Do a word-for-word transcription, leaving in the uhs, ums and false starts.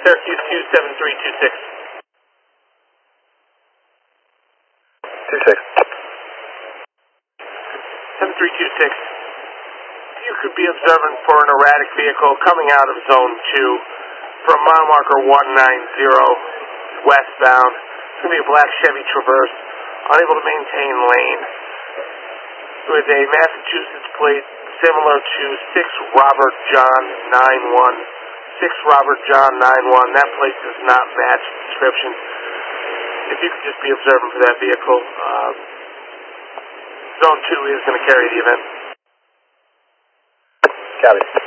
Syracuse two seven three two six. two six. seven three two six. You could be observant for an erratic vehicle coming out of zone two from mile marker one nine zero westbound. It's going to be a black Chevy Traverse, unable to maintain lane, with a Massachusetts plate similar to six Robert John nine one. six Robert John nine one. That plate does not match the description. If you could just be observant for that vehicle, uh, zone two is going to carry the event. Copy.